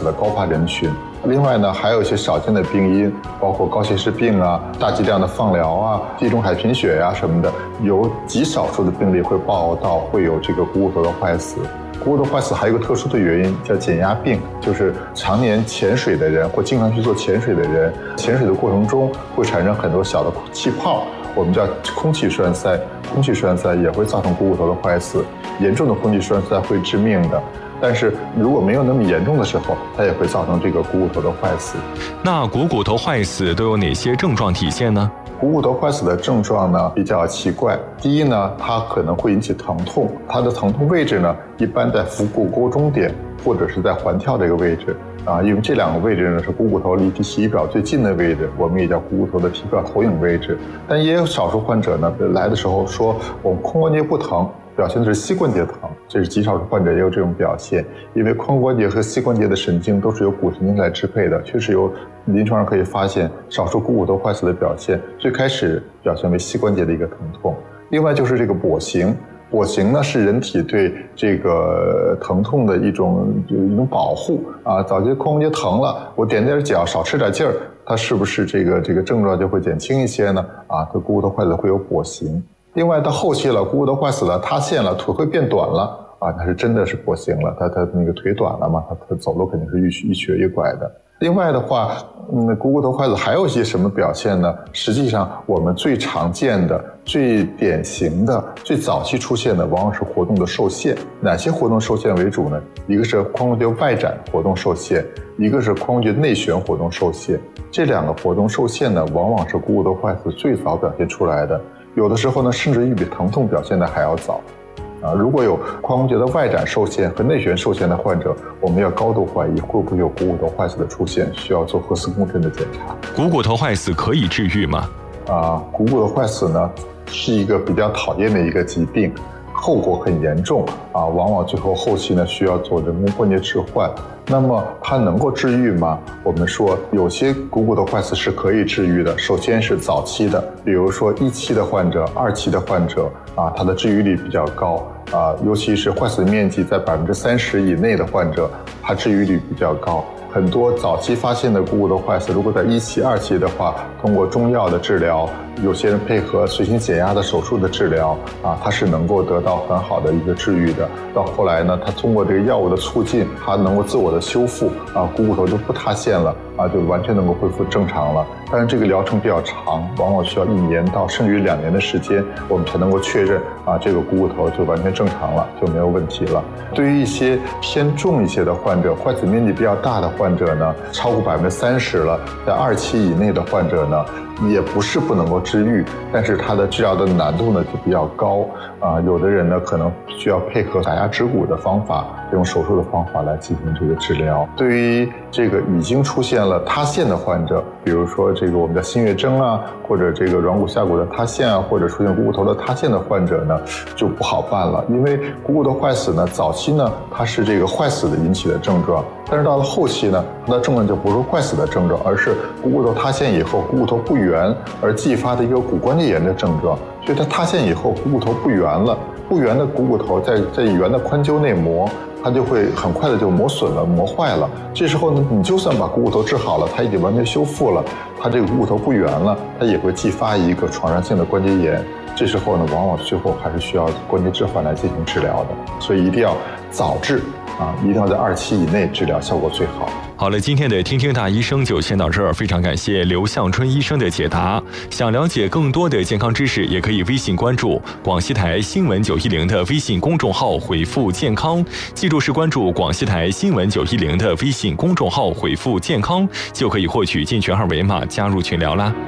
的高发人群。另外呢，还有一些少见的病因，包括高血脂病啊、大剂量的放疗啊、地中海贫血呀什么的，有极少数的病例会报道会有这个股骨头的坏死。股骨头坏死还有一个特殊的原因叫减压病，就是常年潜水的人或经常去做潜水的人，潜水的过程中会产生很多小的气泡，我们叫空气栓塞。空气栓塞也会造成股骨头的坏死，严重的空气栓塞会致命的。但是如果没有那么严重的时候，它也会造成这个股骨头的坏死。 那股骨头坏死都有哪些症状体现呢？ 股骨头坏死的症状呢比较奇怪。第一呢，它可能会引起疼痛，它的疼痛位置呢一般在腹股沟中点或者是在环跳这个位置因为这两个位置呢是股骨头离体表最近的位置，我们也叫股骨头的体表投影位置。但也有少数患者呢来的时候说我们髋关节不疼，表现的是膝关节疼，这是极少数患者也有这种表现。因为髋关节和膝关节的神经都是由骨神经来支配的，确实有临床上可以发现少数股骨头坏死的表现，最开始表现为膝关节的一个疼痛。另外就是这个跛行，跛行呢是人体对这个疼痛的一种保护早期髋关节疼了，我踮点脚少吃点劲儿，它是不是这个症状就会减轻一些呢？它股骨头坏死会有跛行。另外到后期了，股骨头坏死了，塌陷了，腿会变短了它是真的是跛行了，他那个腿短了嘛，他走路肯定是一瘸一拐的。另外的话，股骨头坏死还有一些什么表现呢？实际上我们最常见的、最典型的、最早期出现的往往是活动的受限。哪些活动受限为主呢？一个是髋关节外展活动受限，一个是髋关节内旋活动受限。这两个活动受限呢，往往是股骨头坏死最早表现出来的。有的时候呢，甚至于比疼痛表现的还要早。如果有髋关节的外展受限和内旋受限的患者，我们要高度怀疑会不会有股骨头坏死的出现，需要做核磁共振的检查。 股骨头坏死可以治愈吗？ 股骨头坏死呢是一个比较讨厌的一个疾病，后果很严重往往最后期呢需要做人工关节置换。那么它能够治愈吗？我们说有些股骨头坏死是可以治愈的。首先是早期的，比如说1期的患者、2期的患者它的治愈率比较高尤其是坏死面积在30%以内的患者，它治愈率比较高。很多早期发现的股骨头坏死，如果在1期、2期的话，通过中药的治疗，有些人配合随行减压的手术的治疗它是能够得到很好的一个治愈的。到后来呢，它通过这个药物的促进，它能够自我的修复股骨头就不塌陷了就完全能够恢复正常了。但是这个疗程比较长，往往需要1年到甚至于2年的时间，我们才能够确认这个股骨头就完全正常了，就没有问题了。对于一些偏重一些的患者，坏死面积比较大的患者呢，超过30%了，在2期以内的患者呢，也不是不能够治愈，但是它的治疗的难度呢就比较高有的人呢可能需要配合打压指骨的方法，用手术的方法来进行这个治疗。对于这个已经出现了塌陷的患者，比如说这个我们叫心月征或者这个软骨下骨的塌陷或者出现股骨头的塌陷的患者呢，就不好办了。因为股骨头坏死呢，早期呢它是这个坏死的引起的症状，但是到了后期呢，它的症状就不是坏死的症状，而是股骨头塌陷以后股骨头不圆而继发的一个骨关节炎的症状。所以它塌陷以后股骨头不圆了，不圆的股骨头在圆的髋臼内膜，它就会很快的就磨损了、磨坏了。这时候呢，你就算把股骨头治好了，它已经完全修复了，它这个股骨头不圆了，它也会继发一个创伤性的关节炎。这时候呢，往往最后还是需要关节置换来进行治疗的。所以一定要早治一定要在2期以内治疗，效果最好。 好了，今天的听听大医生就先到这儿，非常感谢刘向春医生的解答。想了解更多的健康知识，也可以微信关注广西台新闻910的微信公众号，回复健康，记住是关注广西台新闻910的微信公众号，回复健康，就可以获取进群二维码加入群聊啦。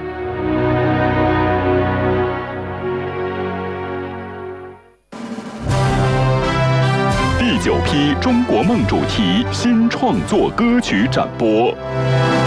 第9批中国梦主题新创作歌曲展播。